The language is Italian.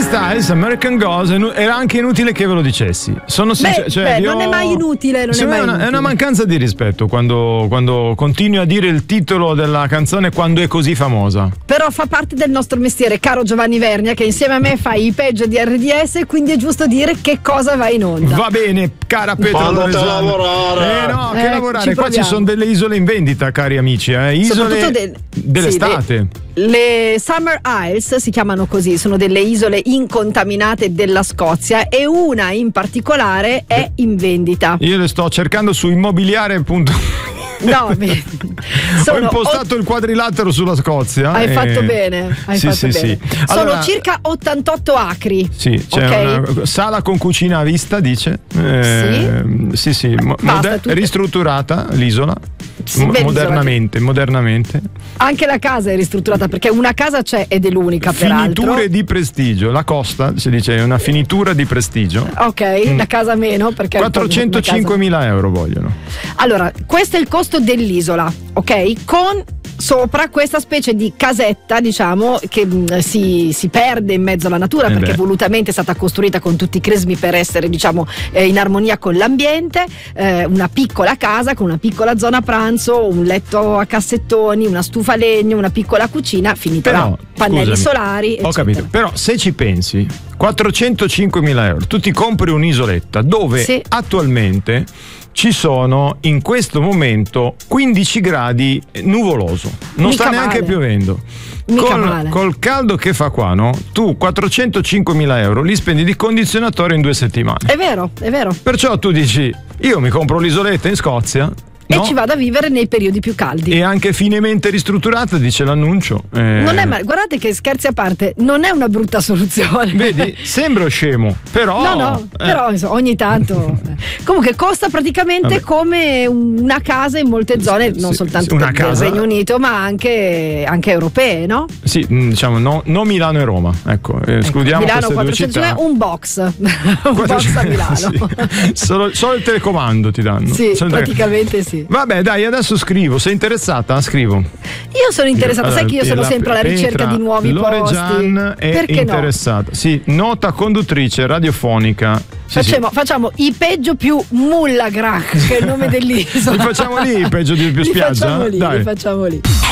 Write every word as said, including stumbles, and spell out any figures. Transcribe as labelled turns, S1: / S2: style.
S1: Harry Styles, American Girls, era anche inutile che ve lo dicessi. Sono sincero,
S2: beh,
S1: cioè,
S2: beh,
S1: io...
S2: non è mai inutile, non è mai
S1: è, una,
S2: inutile.
S1: è una mancanza di rispetto quando, quando continui a dire il titolo della canzone quando è così famosa.
S2: Però fa parte del nostro mestiere, caro Giovanni Vernia, che insieme a me fai i peggio di R D S, quindi è giusto dire che cosa va in onda.
S1: Va bene, cara Petra Loredana.
S3: lavorare.
S1: Eh no,
S2: Eh,
S1: che lavorare.
S2: ci
S1: Qua ci sono delle isole in vendita, cari amici, eh. Isole
S2: Soprattutto de-
S1: dell'estate.
S2: sì, de- le Summer Isles si chiamano così, sono delle isole incontaminate della Scozia e una in particolare è in vendita.
S1: Io le sto cercando su immobiliare punto
S2: No, beh,
S1: ho
S2: sono
S1: impostato
S2: ot-
S1: il quadrilatero sulla Scozia.
S2: Hai
S1: e...
S2: fatto bene, hai
S1: sì,
S2: fatto
S1: sì,
S2: bene.
S1: sì.
S2: Sono
S1: Allora,
S2: circa ottantotto acri.
S1: sì, c'è
S2: ok?
S1: una sala con cucina a vista, dice. Eh, sì, sì, mo-
S2: Basta,
S1: moder-
S2: tutte-
S1: ristrutturata l'isola.
S2: Sì,
S1: Mo-
S2: beh,
S1: modernamente, modernamente.
S2: Anche la casa è ristrutturata perché una casa c'è ed è l'unica peraltro.
S1: Finiture di prestigio. La costa, si dice, è una finitura di prestigio.
S2: Ok,
S1: Mm.
S2: la casa meno perché è un po' una casa-
S1: quattrocentocinquemila euro vogliono.
S2: Allora, questo è il costo dell'isola, ok? Con sopra questa specie di casetta, diciamo, che mh, si, si perde in mezzo alla natura
S1: Eh
S2: perché
S1: beh.
S2: volutamente è stata costruita con tutti i crismi per essere, diciamo, eh, in armonia con l'ambiente, eh, una piccola casa con una piccola zona pranzo, un letto a cassettoni, una stufa a legno, una piccola cucina, finita
S1: Però,
S2: là, pannelli
S1: scusami,
S2: solari,
S1: ho
S2: eccetera.
S1: capito, però se ci pensi, quattrocentocinquemila euro, tu ti compri un'isoletta dove
S2: Sì.
S1: attualmente ci sono in questo momento quindici gradi nuvoloso, non
S2: Mica
S1: sta neanche
S2: male.
S1: piovendo.
S2: Mica
S1: Col,
S2: male.
S1: col caldo che fa qua, no? Tu quattrocentocinquemila euro li spendi di condizionatore in due settimane.
S2: È vero, è vero.
S1: Perciò tu dici, io mi compro l'isoletta in Scozia.
S2: E
S1: no?
S2: ci vado a vivere nei periodi più caldi.
S1: E anche finemente ristrutturata, dice l'annuncio. Eh,
S2: Non è male, guardate che scherzi a parte, non è una brutta soluzione.
S1: Vedi, sembra scemo, però.
S2: No, no,
S1: eh,
S2: però insomma, ogni tanto. Comunque costa praticamente
S1: Vabbè.
S2: come una casa in molte zone, non
S1: Sì,
S2: soltanto
S1: una
S2: del
S1: casa.
S2: Regno Unito, ma anche, anche europee, no?
S1: Sì, mh, diciamo, no, non Milano e Roma. Ecco, eh, escludiamo
S2: Milano
S1: queste due città.
S2: quattrocento, un box. un box a Milano.
S1: Sì. Solo, solo il telecomando ti danno.
S2: Sì,
S1: Solo il tele-
S2: praticamente sì.
S1: Vabbè, dai, adesso scrivo. Sei interessata? Scrivo.
S2: Io sono interessata, sai che io sono
S1: La-
S2: sempre alla ricerca
S1: Petra
S2: di nuovi
S1: Loredan
S2: posti.
S1: è
S2: Perché no?
S1: interessata. Sì, nota conduttrice radiofonica. Sì, sì.
S2: Facciamo, facciamo i peggio più Mullagrach, che è il nome dell'isola.
S1: Li facciamo lì, peggio di più
S2: Li
S1: spiaggia?
S2: facciamo lì,
S1: Dai.
S2: li facciamo lì.